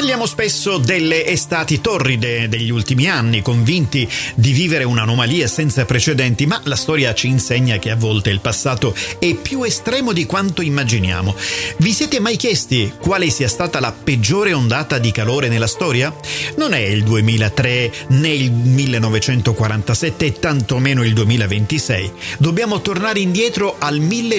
Parliamo spesso delle estati torride degli ultimi anni, convinti di vivere un'anomalia senza precedenti, ma la storia ci insegna che a volte il passato è più estremo di quanto immaginiamo. Vi siete mai chiesti quale sia stata la peggiore ondata di calore nella storia? Non è il 2003 né il 1947 e tantomeno il 2026. Dobbiamo tornare indietro al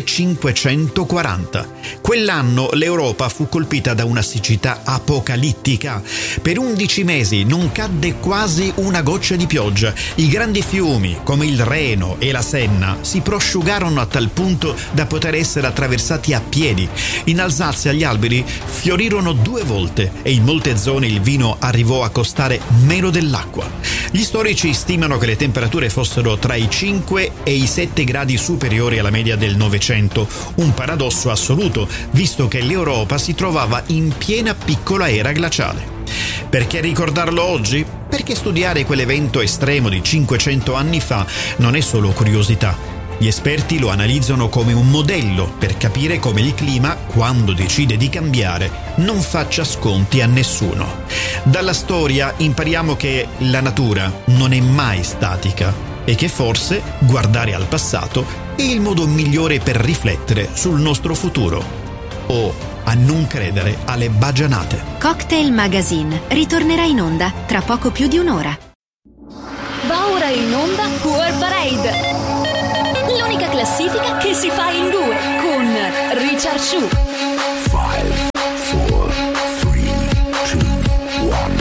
1540. Quell'anno l'Europa fu colpita da una siccità apocalittica. Per 11 mesi non cadde quasi una goccia di pioggia. I grandi fiumi, come il Reno e la Senna, si prosciugarono a tal punto da poter essere attraversati a piedi. In Alsazia gli alberi fiorirono 2 volte e in molte zone il vino arrivò a costare meno dell'acqua. Gli storici stimano che le temperature fossero tra i 5 e i 7 gradi superiori alla media del Novecento, un paradosso assoluto, visto che l'Europa si trovava in piena piccola era glaciale. Perché ricordarlo oggi? Perché studiare quell'evento estremo di 500 anni fa non è solo curiosità. Gli esperti lo analizzano come un modello per capire come il clima, quando decide di cambiare, non faccia sconti a nessuno. Dalla storia impariamo che la natura non è mai statica e che forse guardare al passato è il modo migliore per riflettere sul nostro futuro. O a non credere alle baggianate. Cocktail Magazine ritornerà in onda tra poco più di un'ora. Va ora in onda World Parade, l'unica classifica che si fa in due con Richard Shu. 5, 4, 3, 2, 1,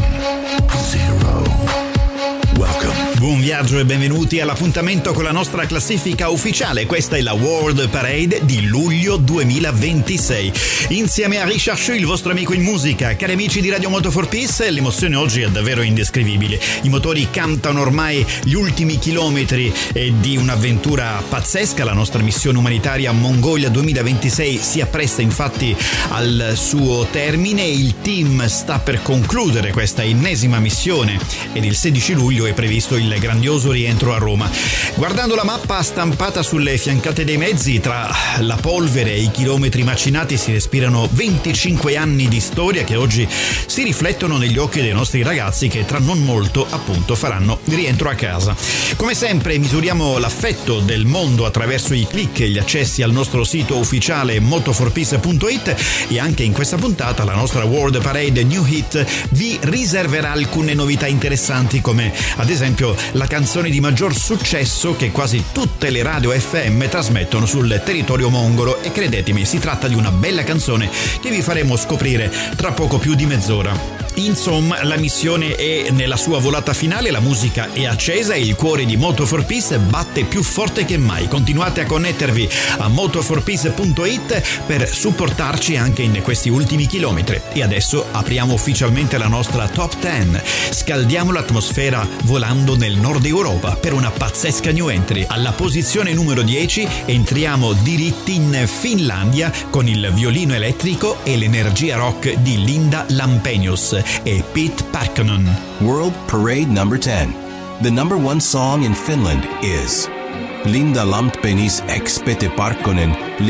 0. Welcome. Buon viaggio e benvenuti all'appuntamento con la nostra classifica ufficiale. Questa è la World Parade di luglio 2026. Insieme a Richard Shu, il vostro amico in musica. Cari amici di Radio Moto for Peace, l'emozione oggi è davvero indescrivibile. I motori cantano ormai gli ultimi chilometri di un'avventura pazzesca. La nostra missione umanitaria Mongolia 2026 si appresta infatti al suo termine. Il team sta per concludere questa ennesima missione ed il 16 luglio è previsto il grandioso rientro a Roma. Guardando la mappa stampata sulle fiancate dei mezzi, tra la polvere e i chilometri macinati si respirano 25 anni di storia che oggi si riflettono negli occhi dei nostri ragazzi che tra non molto appunto faranno rientro a casa. Come sempre misuriamo l'affetto del mondo attraverso i click e gli accessi al nostro sito ufficiale motoforpeace.it e anche in questa puntata la nostra World Parade New Hit vi riserverà alcune novità interessanti, come ad esempio la canzone di maggior successo che quasi tutte le radio FM trasmettono sul territorio mongolo, e credetemi, si tratta di una bella canzone che vi faremo scoprire tra poco più di mezz'ora. Insomma, la missione è nella sua volata finale, la musica è accesa e il cuore di Moto for Peace batte più forte che mai. Continuate a connettervi a motoforpeace.it per supportarci anche in questi ultimi chilometri. E adesso apriamo ufficialmente la nostra Top 10. Scaldiamo l'atmosfera volando nel nord Europa per una pazzesca new entry. Alla posizione numero 10 entriamo diritti in Finlandia con il violino elettrico e l'energia rock di Linda Lampenius e Pete Parkkonen. World Parade number 10. The number one song in Finland is Linda Lampenius x Pete Parkkonen